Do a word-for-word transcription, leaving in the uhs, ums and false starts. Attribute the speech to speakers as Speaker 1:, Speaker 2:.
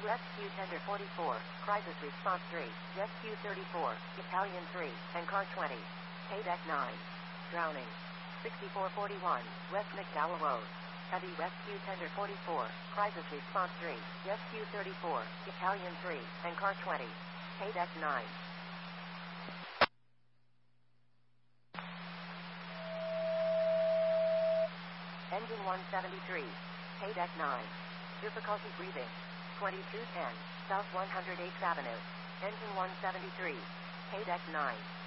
Speaker 1: Rescue Tender forty-four, Crisis Response three, Rescue thirty-four, Italian three, and Car twenty. K-Deck nine. Drowning. sixty-four forty-one, West McDowell Road. Heavy Rescue Tender forty-four, Crisis Response three, Rescue thirty-four, Italian three, and Car twenty. K-Deck nine. Engine one seventy-three. K-Deck nine. Difficulty breathing. twenty-two ten, South one hundred eighth Avenue. Engine one seventy-three. K-Deck nine.